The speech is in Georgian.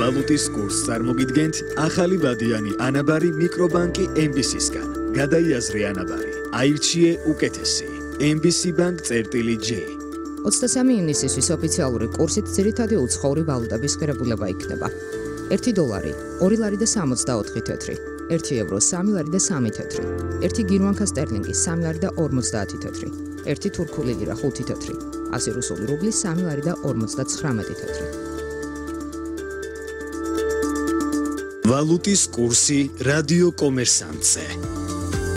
ვალუტის კურსს წარმოგიდგენთ ახალი ვადიანი ანაბარი მიკრობანკი MBC-სგან. გადაიაზრე ანაბარი, აირჩიე უკეთესი. MBC Bank წერტილი J. 23 ივნისისთვის ოფიციალური კურსით ძირითადი უცხოური ვალუტების ღირებულება იქნება. 1 დოლარი 2 ლარი და 64 თეთრი, 1 ევრო 3 ლარი და 3 თეთრი, 1 გირვანკა სტერლინგი 3 ლარი და 50 თეთრი, 1 თურქული ლირა 5 თეთრი, 100 რუსული რუბლი 3 ლარი და 59 თეთრი. ვალუტის კურსი რადიო კომერსანტზე.